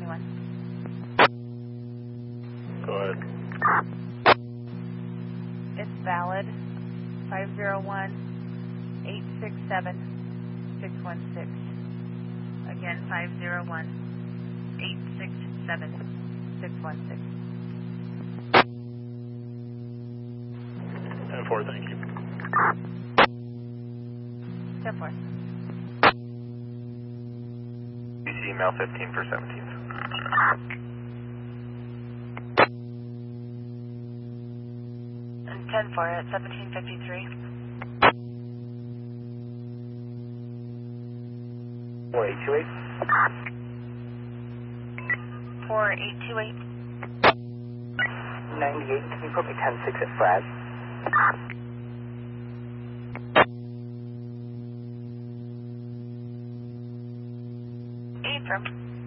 21. Go ahead. It's valid. 501-867-616. Again, 501-867-616. 10-4, thank you. 10-4. BC email 15 for 17th. And 10-4 at 1753. 4828. 4828. 98, can you put me 10-6 at Fraz? Affirm.